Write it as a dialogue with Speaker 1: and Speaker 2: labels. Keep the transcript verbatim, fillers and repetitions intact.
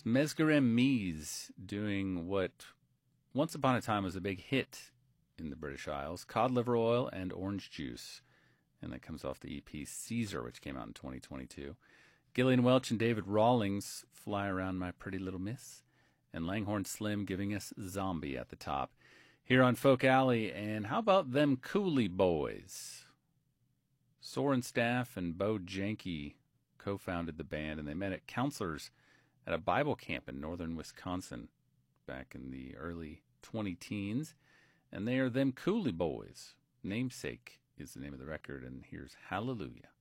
Speaker 1: It's Mescaram Mies doing what once upon a time was a big hit in the British Isles, Cod Liver Oil and Orange Juice. And that comes off the E P Caesar, which came out in twenty twenty-two. Gillian Welch and David Rawlings, Fly Around My Pretty Little Miss. And Langhorne Slim giving us Zombie at the top. Here on Folk Alley, and how about them Cooley Boys? Soren Staff and Bo Janke co-founded the band, and they met at Counselors at a Bible camp in northern Wisconsin back in the early twenty-teens. And they are them Cooley Boys. Namesake is the name of the record, and here's Hallelujah.